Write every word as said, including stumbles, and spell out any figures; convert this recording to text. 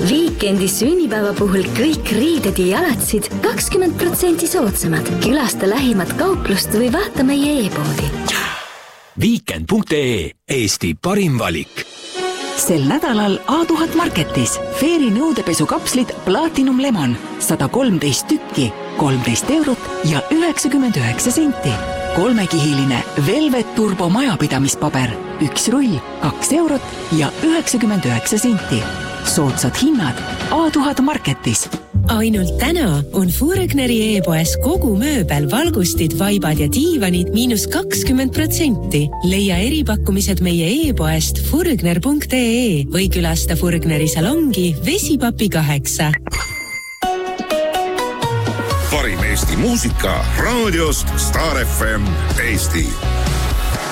Viikendi sünnipäeva puhul kõik riided ja jalatsid kakskümmend protsenti soodsamad. Külasta lähimat kauplust või vaata meie e-poodi. Viikend punkt ee, Eesti parim valik. Sel nädalal A tuhat Marketis Fairy nõudepesukapslid Platinum Lemon sada kolmteist tükki, kolmteist eurot ja üheksakümmend üheksa senti. Kolmekihiline Velvet Turbo majapidamispaber, üks rull, kaks eurot ja üheksakümmend üheksa senti. Soodsad hinnad A tuhat Marketis. Ainult täna on Furgneri e-poes kogu mööbel, valgustid, vaibad ja diivanid miinus kakskümmend protsenti. Leia eripakkumised meie e-poest furgner punkt ee või külasta Furgneri salongi Vesipapi kaheksa. Parim Eesti muusika raadiost Star F M Eesti.